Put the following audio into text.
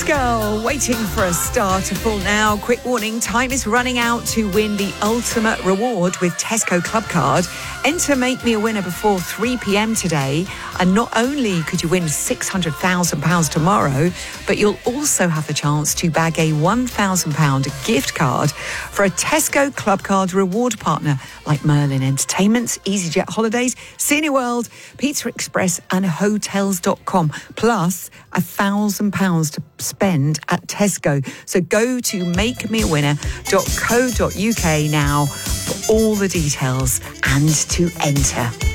Tesco, waiting for a star to fall now. Quick warning, time is running out to win the ultimate reward with Tesco Club Card. Enter Make Me a Winner before 3 p.m. today. And not only could you win £600,000 tomorrow, but you'll also have the chance to bag a £1,000 gift card for a Tesco Club Card reward partner like Merlin Entertainments, EasyJet Holidays, Cineworld, Pizza Express and Hotels.com, plus £1,000 to spend at Tesco. So go to makemeawinner.co.uk now for all the details and to enter.